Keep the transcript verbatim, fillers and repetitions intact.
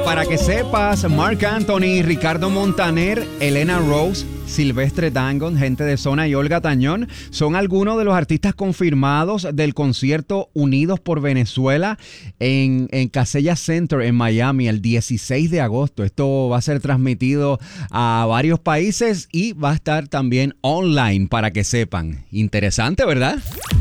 para que sepas, Marc Anthony, Ricardo Montaner, Elena Rose, Silvestre Dangond, gente de Zona y Olga Tañón son algunos de los artistas confirmados del concierto Unidos por Venezuela en, en Casella Center en Miami el dieciséis de agosto. Esto va a ser transmitido a varios países y va a estar también online para que sepan. Interesante, ¿verdad?